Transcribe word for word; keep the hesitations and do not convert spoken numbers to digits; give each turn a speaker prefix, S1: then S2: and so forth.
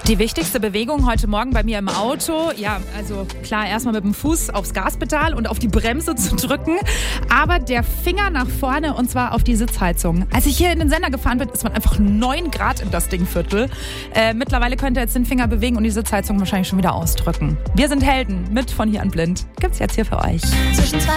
S1: Die wichtigste Bewegung heute Morgen bei mir im Auto, ja, also klar, erstmal mit dem Fuß aufs Gaspedal und auf die Bremse zu drücken, aber der Finger nach vorne und zwar auf die Sitzheizung. Als ich hier in den Sender gefahren bin, ist man einfach neun Grad in das Dingviertel. Äh, mittlerweile könnt ihr jetzt den Finger bewegen und die Sitzheizung wahrscheinlich schon wieder ausdrücken. Wir sind Helden mit von hier an blind. Gibt's jetzt hier für euch.
S2: Zwischen zwei